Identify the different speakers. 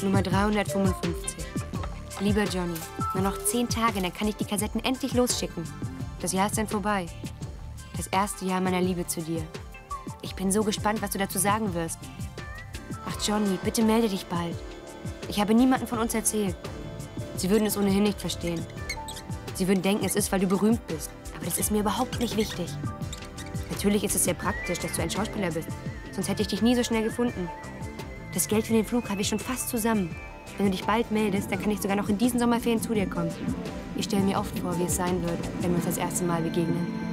Speaker 1: Nummer 355. Lieber Johnny, nur noch 10 Tage, dann kann ich die Kassetten endlich losschicken. Das Jahr ist dann vorbei. Das erste Jahr meiner Liebe zu dir. Ich bin so gespannt, was du dazu sagen wirst. Ach Johnny, bitte melde dich bald. Ich habe niemandem von uns erzählt. Sie würden es ohnehin nicht verstehen. Sie würden denken, es ist, weil du berühmt bist. Aber das ist mir überhaupt nicht wichtig. Natürlich ist es sehr praktisch, dass du ein Schauspieler bist. Sonst hätte ich dich nie so schnell gefunden. Das Geld für den Flug habe ich schon fast zusammen. Wenn du dich bald meldest, dann kann ich sogar noch in diesen Sommerferien zu dir kommen. Ich stelle mir oft vor, wie es sein würde, wenn wir uns das erste Mal begegnen.